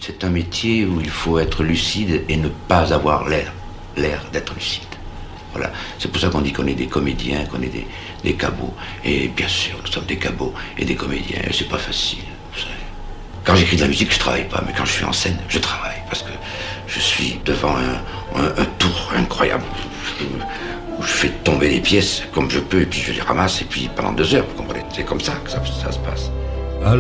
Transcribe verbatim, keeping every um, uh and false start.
C'est un métier où il faut être lucide et ne pas avoir l'air, l'air d'être lucide. Voilà. C'est pour ça qu'on dit qu'on est des comédiens, qu'on est des, des cabots. Et bien sûr, nous sommes des cabots et des comédiens. Et c'est pas facile, vous savez. Quand j'écris de la musique, je travaille pas, mais quand je suis en scène, je travaille. Parce que je suis devant un, un, un tour incroyable. Où je fais tomber les pièces comme je peux, et puis je les ramasse, et puis pendant deux heures, vous comprenez. C'est comme ça que ça, ça se passe.